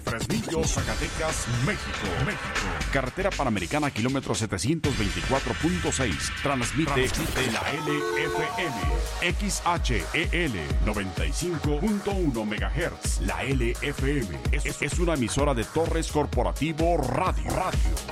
Fresnillo, Zacatecas, México. Carretera Panamericana, kilómetro 724.6. Transmite la LFM. XHEL 95.1 MHz. La LFM es una emisora de Torres Corporativo Radio.